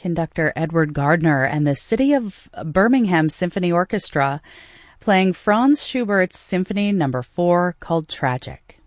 conductor Edward Gardner and the City of Birmingham Symphony Orchestra playing Franz Schubert's Symphony No. 4 called Tragic.